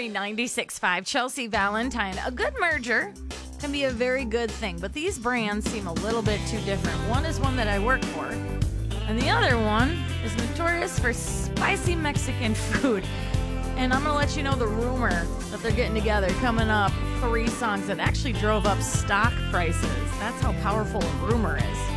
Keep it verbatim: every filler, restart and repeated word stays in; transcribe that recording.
Country ninety-six point five, Chelsea Valentine. A good merger can be a very good thing, but these brands seem a little bit too different. One is one that I work for, and the other one is notorious for spicy Mexican food. And I'm going to let you know the rumor that they're getting together coming up. Three songs that actually drove up stock prices. That's how powerful a rumor is.